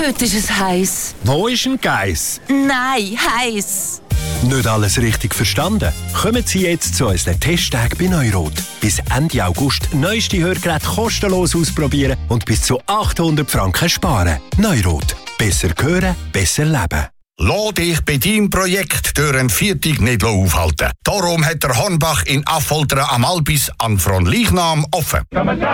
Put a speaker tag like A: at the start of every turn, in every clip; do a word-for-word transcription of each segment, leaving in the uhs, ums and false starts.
A: Heute ist es heiß.
B: Wo ist ein Geiss?
A: Nein, heiß.
B: Nicht alles richtig verstanden? Kommen Sie jetzt zu unseren Testtagen bei Neurot. Bis Ende August neueste Hörgeräte kostenlos ausprobieren und bis zu achthundert Franken sparen. Neurot. Besser hören, besser leben.
C: Lass dich bei deinem Projekt durch einen Viertag nicht aufhalten. Darum hat der Hornbach in Affoltern am Albis an Fronleichnam offen.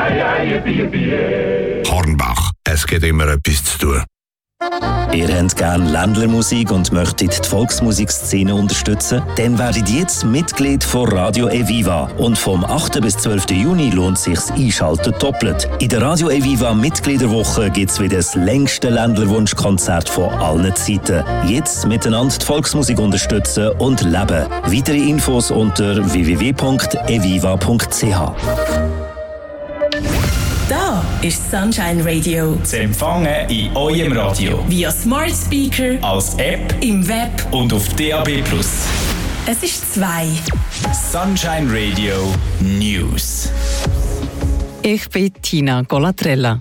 C: Hornbach, es gibt immer etwas zu tun.
D: Ihr habt gerne Ländlermusik und möchtet die Volksmusikszene unterstützen? Dann werdet jetzt Mitglied von Radio Eviva. Und vom achten bis zwölften Juni lohnt sich's Einschalten doppelt. In der Radio Eviva Mitgliederwoche gibt's wieder das längste Ländlerwunschkonzert von allen Zeiten. Jetzt miteinander die Volksmusik unterstützen und leben. Weitere Infos unter w w w punkt eviva punkt c h.
E: Da ist Sunshine Radio.
F: Zu empfangen in eurem Radio.
E: Via Smart Speaker,
F: als App,
E: im Web
F: und auf D A B plus.
E: Es ist zwei.
F: Sunshine Radio News.
G: Ich bin Tina Golatrella.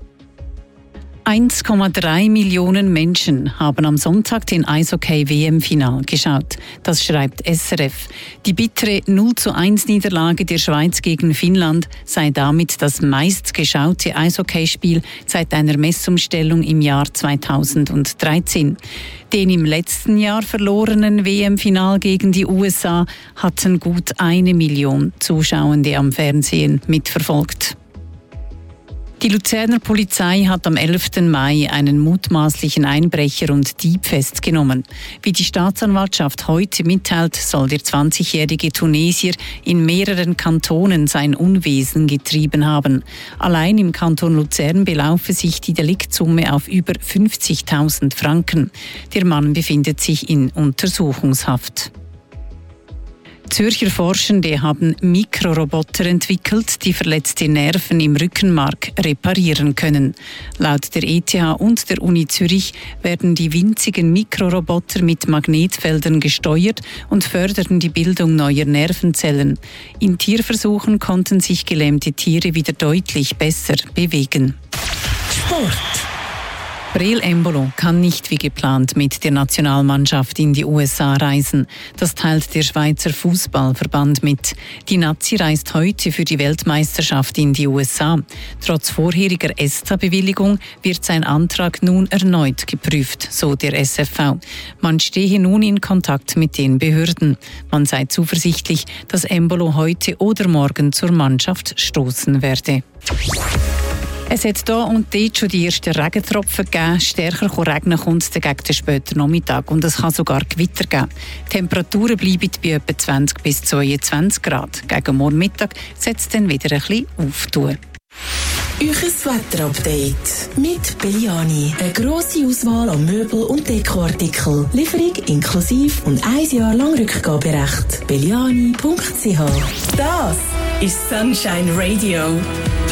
G: eins Komma drei Millionen Menschen haben am Sonntag den Eishockey-W M-Final geschaut. Das schreibt S R F. Die bittere null zu eins Niederlage der Schweiz gegen Finnland sei damit das meistgeschaute Eishockeyspiel seit einer Messumstellung im Jahr zweitausenddreizehn. Den im letzten Jahr verlorenen W M-Final gegen die U S A hatten gut eine Million Zuschauende am Fernsehen mitverfolgt. Die Luzerner Polizei hat am elften Mai einen mutmaßlichen Einbrecher und Dieb festgenommen. Wie die Staatsanwaltschaft heute mitteilt, soll der zwanzigjährige Tunesier in mehreren Kantonen sein Unwesen getrieben haben. Allein im Kanton Luzern belaufe sich die Deliktsumme auf über fünfzigtausend Franken. Der Mann befindet sich in Untersuchungshaft. Zürcher Forschende haben Mikroroboter entwickelt, die verletzte Nerven im Rückenmark reparieren können. Laut der E T H und der Uni Zürich werden die winzigen Mikroroboter mit Magnetfeldern gesteuert und fördern die Bildung neuer Nervenzellen. In Tierversuchen konnten sich gelähmte Tiere wieder deutlich besser bewegen.
E: Sport.
G: Breel Embolo kann nicht wie geplant mit der Nationalmannschaft in die U S A reisen. Das teilt der Schweizer Fußballverband mit. Die Nazi reist heute für die Weltmeisterschaft in die U S A. Trotz vorheriger E S T A-Bewilligung wird sein Antrag nun erneut geprüft, so der S F V. Man stehe nun in Kontakt mit den Behörden. Man sei zuversichtlich, dass Embolo heute oder morgen zur Mannschaft stoßen werde. Es hat hier und dort schon die ersten Regentropfen gegeben. Stärker regnen kommt es gegen den späten Nachmittag und es kann sogar Gewitter geben. Die Temperaturen bleiben bei etwa zwanzig bis zweiundzwanzig Grad. Gegen morgen Mittag setzt es dann wieder ein bisschen auftun.
E: Euches Wetterupdate mit Belliani. Eine grosse Auswahl an Möbel- und Dekoartikeln. Lieferung inklusive und ein Jahr lang Rückgaberecht. belliani punkt c h. Das ist Sunshine Radio.